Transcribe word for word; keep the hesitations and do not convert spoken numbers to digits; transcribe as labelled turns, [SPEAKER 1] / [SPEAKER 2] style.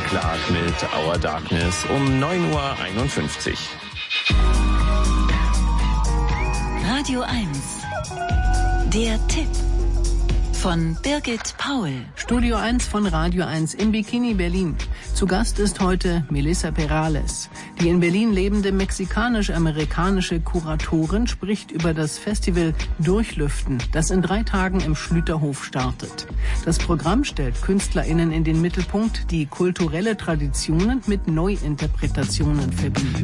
[SPEAKER 1] Clark mit Our Darkness um neun Uhr einundfünfzig.
[SPEAKER 2] Radio eins. Der Tipp von Birgit Paul.
[SPEAKER 3] Studio eins von Radio eins in Bikini, Berlin. Zu Gast ist heute Melissa Perales. Die in Berlin lebende mexikanisch-amerikanische Kuratorin spricht über das Festival Durchlüften, das in drei Tagen im Schlüterhof startet. Das Programm stellt KünstlerInnen in den Mittelpunkt, die kulturelle Traditionen mit Neuinterpretationen verbinden.